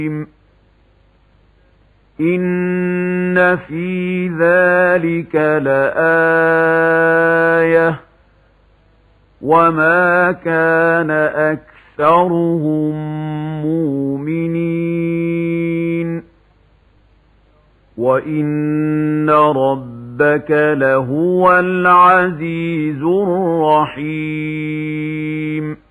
إن في ذلك لآية وما كان أكثرهم مؤمنين وإن ربك لهو العزيز الرحيم